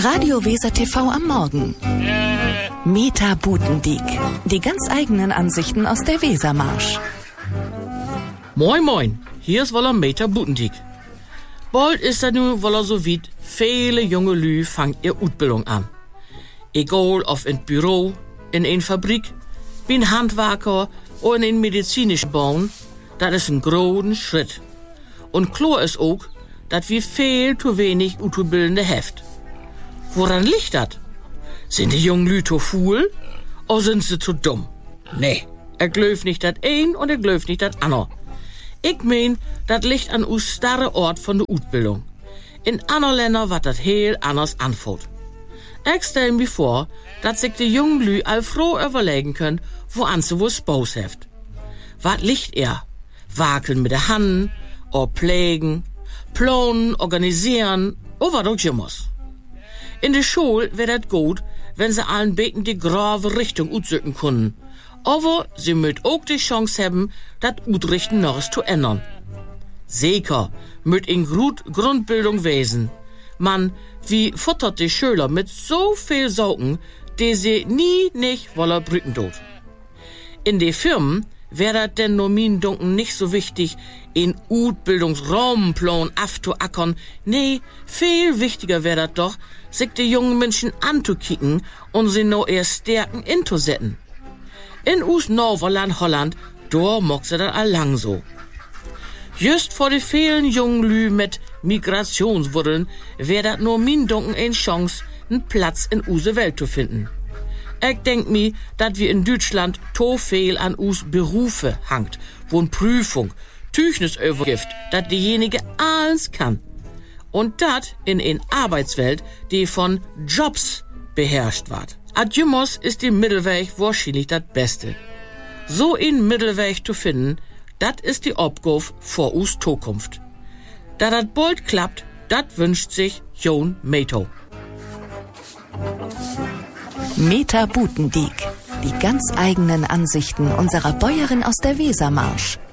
Radio Weser TV am Morgen. Meta Butendiek. Die ganz eigenen Ansichten aus der Wesermarsch. Moin moin, hier ist woller Meta Butendiek. Bald ist er nun woller so weit, viele junge Lü fangen ihre Ausbildung an. Egal ob in Büro, in eine Fabrik, wie ein Handwerker oder in medizinischen Bauen, das ist ein großen Schritt. Und klar ist auch, dass wir viel zu wenig Ausbildende heft. Woran liegt das? Sind die jungen Lü zu faul oder sind sie zu dumm? Nee, ich glaub nicht das ein und ich glaub nicht das andere. Ich mein, das liegt an us starre Ort von der Ausbildung. In anderen Ländern wird das heel anders anfällt. Ich stell mir vor, dass sich die jungen Lü all froh überlegen können, woran sie wohl Spaß heft. Was liegt er? Wakeln mit der Hand, oder pflegen, planen, organisieren, oder was auch immer. In der Schule wäre das gut, wenn sie allen beten die grave Richtung aussuchen können. Aber sie müssen auch die Chance haben, das Ausrichten noch zu ändern. Sicher müssen in Grundbildung wesen. Man, wie futtert die Schüler mit so viel Sorgen, die sie nie nicht wollen brüten dort. In den Firmen wäre das denn nur min Dunken nicht so wichtig, in Ausbildungsraumplan aufzuackern. Nee, viel wichtiger wäre das doch, sich die jungen Menschen anzukicken und sie noch eher Stärken inzusetzen. In Norverland, Holland, da mag sie das allang so. Just vor die vielen jungen Lü mit Migrationswurzeln wäre das nur min Dunken eine Chance, einen Platz in use Welt zu finden. Ich denk mir, dass wir in Deutschland to viel an us Berufe hangt, wo eine Prüfung, Tüchnis übergift, dass diejenige alles kann. Und das in eine Arbeitswelt, die von Jobs beherrscht wird. Adjumos ist die Mittelweg wahrscheinlich das Beste. So einen Mittelweg zu finden, das ist die Aufgabe vor us Zukunft. Da das bald klappt, das wünscht sich Jon Meto. Meta Butendiek. Die ganz eigenen Ansichten unserer Bäuerin aus der Wesermarsch.